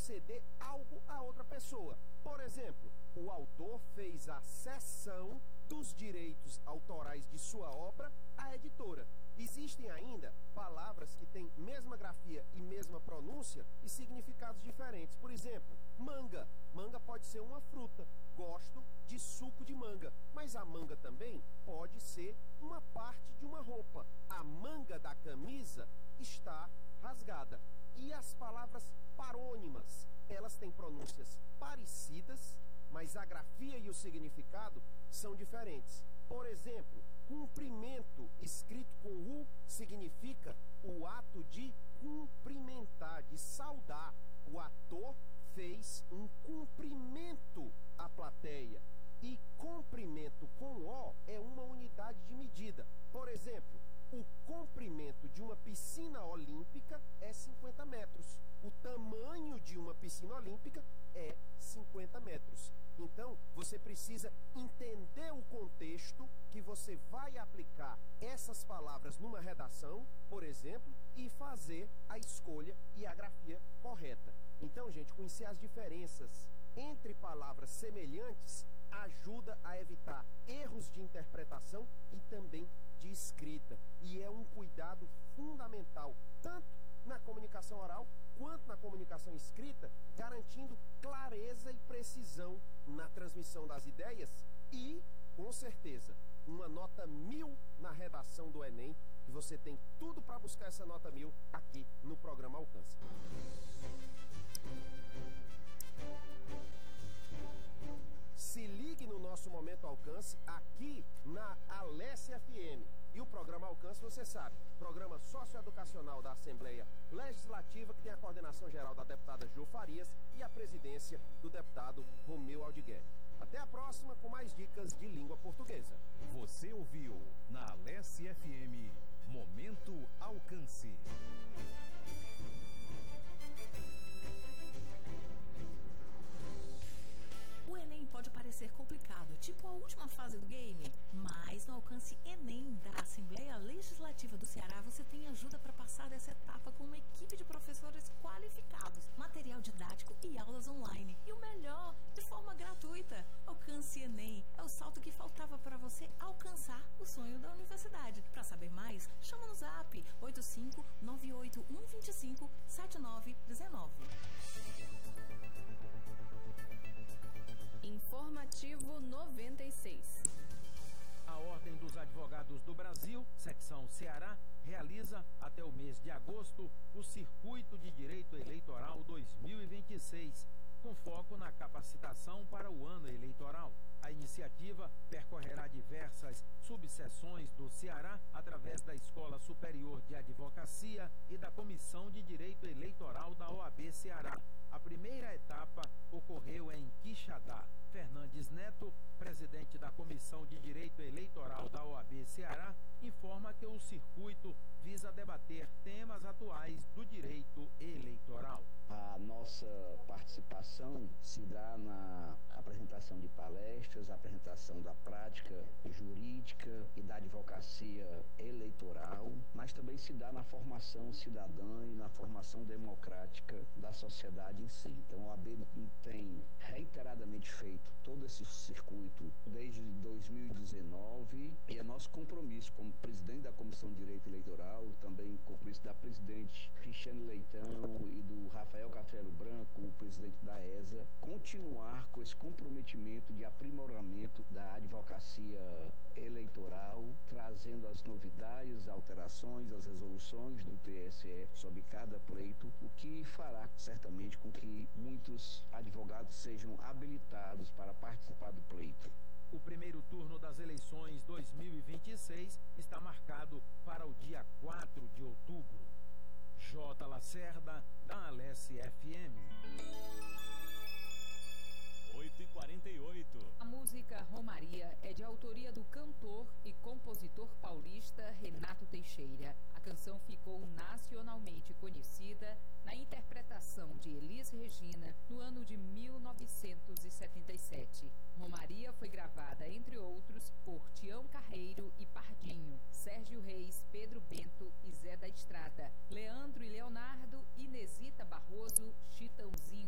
conceder algo a outra pessoa. Por exemplo, o autor fez a cessão dos direitos autorais de sua obra à editora. Existem ainda palavras que têm mesma grafia e mesma pronúncia e significados diferentes. Por exemplo, manga. Manga pode ser uma fruta. Gosto de suco de manga. Mas a manga também pode ser uma parte de uma roupa. A manga da camisa está rasgada. E as palavras parônimas, elas têm pronúncias parecidas, mas a grafia e o significado são diferentes. Por exemplo, cumprimento, escrito com U, significa o ato de cumprimentar, de saudar. O ator fez um cumprimento à plateia. E comprimento com O é uma unidade de medida. Por exemplo, o comprimento de uma piscina olímpica é 50 metros. O tamanho de uma piscina olímpica é 50 metros. Então, você precisa entender o contexto que você vai aplicar essas palavras numa redação, por exemplo, e fazer a escolha e a grafia correta. Então, gente, conhecer as diferenças entre palavras semelhantes ajuda a evitar erros de interpretação e também de escrita. E é um cuidado fundamental, tanto na comunicação oral quanto na comunicação escrita, garantindo clareza e precisão na transmissão das ideias e, com certeza, uma nota 1000 na redação do Enem, que você tem tudo para buscar essa nota 1000 aqui no programa Alcance. Se ligue no nosso Momento Alcance aqui na Alesse FM. E o programa Alcance, você sabe, programa socioeducacional da Assembleia Legislativa, que tem a coordenação geral da deputada Jo Farias e a presidência do deputado Romeu Aldigueri. Até a próxima com mais dicas de língua portuguesa. Você ouviu na Alesse FM Momento Alcance. O Enem pode parecer complicado, tipo a última fase do game, mas no Alcance Enem da Assembleia Legislativa do Ceará você tem ajuda para passar dessa etapa com uma equipe de professores qualificados, material didático e aulas online. E o melhor, de forma gratuita. Alcance Enem é o salto que faltava para você alcançar o sonho da universidade. Para saber mais, chama no zap 85981257919. Informativo 96. A Ordem dos Advogados do Brasil, Secção Ceará, realiza até o mês de agosto o Circuito de Direito Eleitoral 2026, com foco na capacitação para o ano eleitoral. A iniciativa percorrerá diversas subseções do Ceará através da Escola Superior de Advocacia e da Comissão de Direito Eleitoral da OAB Ceará. A primeira etapa ocorreu em Quixadá. Fernandes Neto, presidente da Comissão de Direito Eleitoral da OAB Ceará, informa que o circuito visa debater temas atuais do direito eleitoral. A nossa participação se dá na apresentação de palestras, apresentação da prática jurídica e da advocacia eleitoral, mas também se dá na formação cidadã e na formação democrática da sociedade em si. Então, a OAB tem reiteradamente feito todo esse circuito desde 2019 e é nosso compromisso como presidente da Comissão de Direito Eleitoral, também compromisso da presidente Cristiane Leitão e do Rafael Castelo Branco, o presidente da ESA, continuar com esse comprometimento de aprimoramento da advocacia eleitoral, trazendo as novidades, alterações, as resoluções do TSE sobre cada pleito, o que fará certamente com que muitos advogados sejam habilitados para participar do pleito. O primeiro turno das eleições 2026 está marcado para o dia 4 de outubro. J. Lacerda, da Alesse FM. 8h48. A música Romaria é de autoria do cantor e compositor paulista Renato Teixeira. A canção ficou nacionalmente conhecida na interpretação de Elis Regina no ano de 1977. Romaria foi gravada, entre outros, por Tião Carreiro e Pardinho, Sérgio Reis, Pedro Bento e Zé da Estrada, Leandro e Leonardo, Inesita Barroso, Chitãozinho